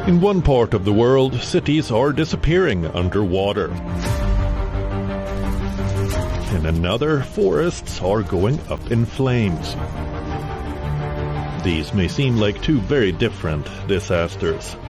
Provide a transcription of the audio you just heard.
In one part of the world, cities are disappearing underwater. In another, forests are going up in flames. These may seem like two very different disasters,